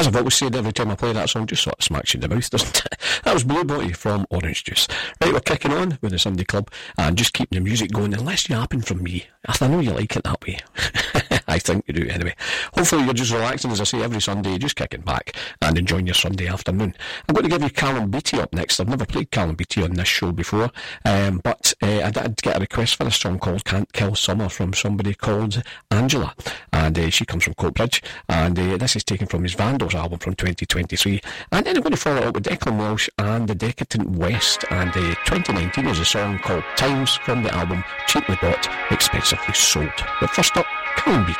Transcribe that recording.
As I've always said, every time I play that song, just sort of smacks you in the mouth, doesn't it? That was Blue Botty from Orange Juice. Right, we're kicking on with the Sunday Club and just keeping the music going, unless you're yapping from me. I know you like it that way. I think you do anyway. Hopefully you're just relaxing, as I say, every Sunday, just kicking back and enjoying your Sunday afternoon. I'm going to give you Callum Beattie up next. I've never played Callum Beattie on this show before, but I did get a request for a song called Can't Kill Summer from somebody called Angela, and she comes from Coatbridge, and this is taken from his Vandals album from 2023, and then I'm going to follow it up with Declan Walsh and the Decadent West, and 2019 is a song called Times from the album Cheaply Bought, Expensively Sold. But first up, Callum Beattie.